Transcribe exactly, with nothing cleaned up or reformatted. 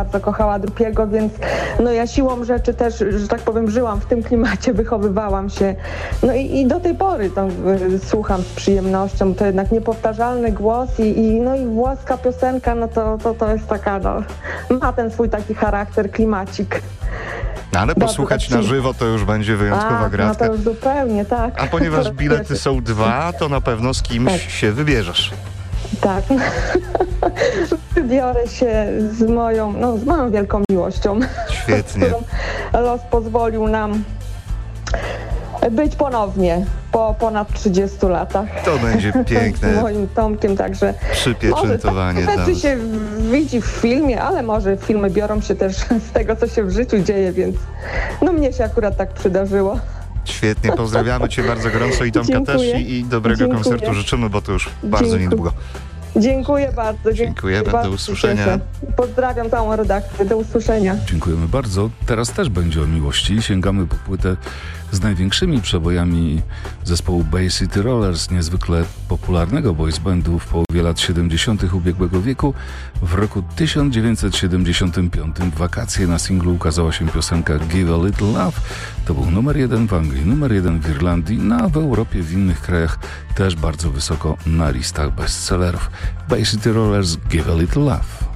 bardzo kochała Drupiego, więc no ja siłą rzeczy też, że tak powiem, żyłam w tym klimacie, wychowywałam się. No i, i do tej pory to y, słucham z przyjemnością. To jednak niepowtarzalny głos i, i, no i włoska piosenka, no to, to, to jest taka, no, ma ten swój taki charakter, klimacik. No, ale posłuchać taki... na żywo to już będzie wyjątkowa A, gratka. no to już zupełnie, tak. A ponieważ bilety są dwa, to na pewno z kimś tak. się wybierzesz. Tak. Wybiorę się z moją, no z moją wielką miłością. Świetnie. Którą los pozwolił nam być ponownie po ponad trzydziestu latach. To będzie piękne. Z moim Tomkiem, także przypieczętowanie. Może tak się widzi w filmie, ale może filmy biorą się też z tego, co się w życiu dzieje, więc no mnie się akurat tak przydarzyło. Świetnie, pozdrawiamy Cię bardzo gorąco i Tomka Dziękuję. też i, i dobrego Dziękuję. koncertu życzymy, bo to już bardzo Dziękuję. niedługo. Dziękuję bardzo. Dziękujemy, do usłyszenia. Pozdrawiam całą redakcję, do usłyszenia. Dziękujemy bardzo. Teraz też będzie o miłości. Sięgamy po płytę z największymi przebojami zespołu Bay City Rollers, niezwykle popularnego boys bandu w połowie lat siedemdziesiątych ubiegłego wieku. W roku tysiąc dziewięćset siedemdziesiątym piątym w wakacje na singlu ukazała się piosenka Give a Little Love. To był numer jeden w Anglii, numer jeden w Irlandii, no a w Europie, w innych krajach też bardzo wysoko na listach bestsellerów. Bay City Rollers, Give a Little Love.